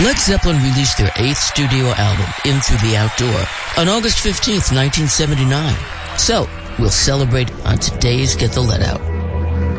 Led Zeppelin released their 8th studio album, Into the Outdoor, on August 15th, 1979. So, we'll celebrate on today's Get the Let Out.